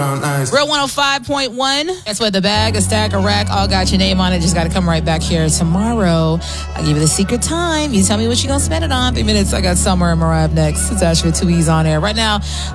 Real 105.1. That's what the bag, a stack, a rack, all got your name on it. Just got to come right back here tomorrow. I'll give you the secret time. You tell me what you're going to spend it on. 3 minutes. I got Summer and Mariah up next. It's Asher with 2 E's on air. Right now,